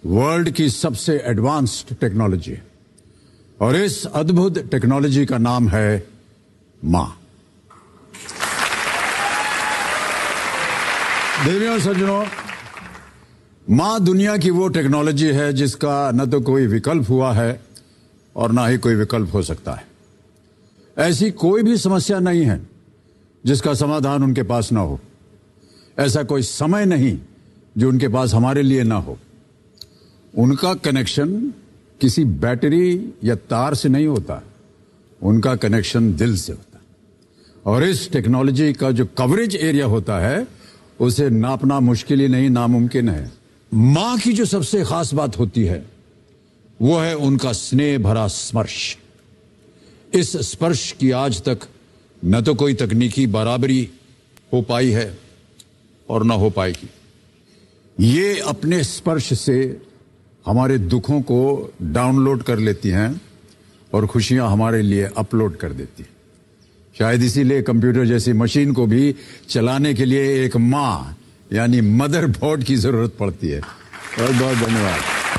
World की सबसे advanced technology, और इस अद्भुत टेक्नोलॉजी का नाम है मां। देवियों और सज्जनों, मां दुनिया की वो टेक्नोलॉजी है जिसका न तो कोई विकल्प हुआ है और ना ही कोई विकल्प हो सकता है। ऐसी कोई भी समस्या नहीं है जिसका समाधान उनके पास ना हो। ऐसा कोई समय नहीं जो उनके पास हमारे लिए ना हो। उनका कनेक्शन किसी बैटरी या तार से नहीं होता, उनका कनेक्शन दिल से होता है। और इस टेक्नोलॉजी का जो कवरेज एरिया होता है उसे नापना मुश्किल ही नहीं, नामुमकिन है। मां की जो सबसे खास बात होती है वो है उनका स्नेह भरा स्पर्श। इस स्पर्श की आज तक न तो कोई तकनीकी बराबरी हो पाई है और न हो पाएगी। ये अपने स्पर्श से हमारे दुखों को डाउनलोड कर लेती हैं और खुशियां हमारे लिए अपलोड कर देती हैं। शायद इसीलिए कंप्यूटर जैसी मशीन को भी चलाने के लिए एक मां यानी मदर बोर्ड की जरूरत पड़ती है। बहुत बहुत धन्यवाद।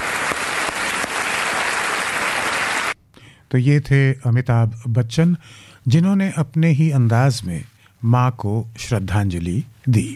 तो ये थे अमिताभ बच्चन, जिन्होंने अपने ही अंदाज में मां को श्रद्धांजलि दी।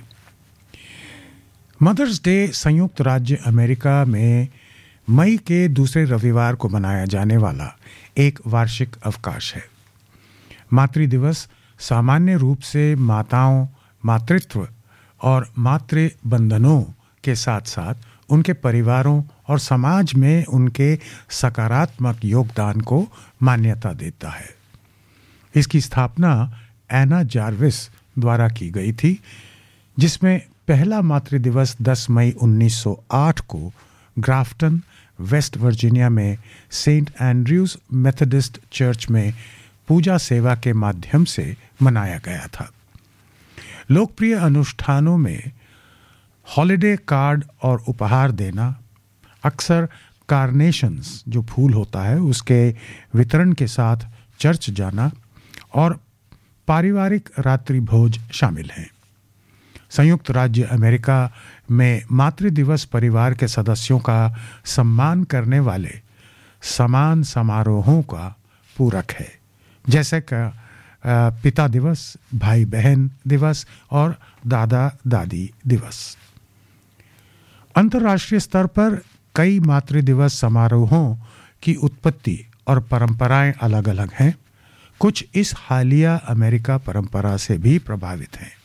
मदर्स डे संयुक्त राज्य अमेरिका में मई के दूसरे रविवार को मनाया जाने वाला एक वार्षिक अवकाश है। मातृ दिवस सामान्य रूप से माताओं, मातृत्व और मातृ बंधनों के साथ साथ उनके परिवारों और समाज में उनके सकारात्मक योगदान को मान्यता देता है। इसकी स्थापना एना जार्विस द्वारा की गई थी, जिसमें पहला मातृ दिवस 10 मई 1908 को ग्राफ्टन, वेस्ट वर्जीनिया में सेंट एंड्रयूज मेथोडिस्ट चर्च में पूजा सेवा के माध्यम से मनाया गया था। लोकप्रिय अनुष्ठानों में हॉलिडे कार्ड और उपहार देना, अक्सर कार्नेशंस जो फूल होता है उसके वितरण के साथ चर्च जाना और पारिवारिक रात्रि भोज शामिल हैं। संयुक्त राज्य अमेरिका में मातृ दिवस परिवार के सदस्यों का सम्मान करने वाले समान समारोहों का पूरक है, जैसे कि पिता दिवस, भाई बहन दिवस और दादा दादी दिवस। अंतर्राष्ट्रीय स्तर पर कई मातृ दिवस समारोहों की उत्पत्ति और परंपराएं अलग अलग हैं। कुछ इस हालिया अमेरिका परंपरा से भी प्रभावित हैं।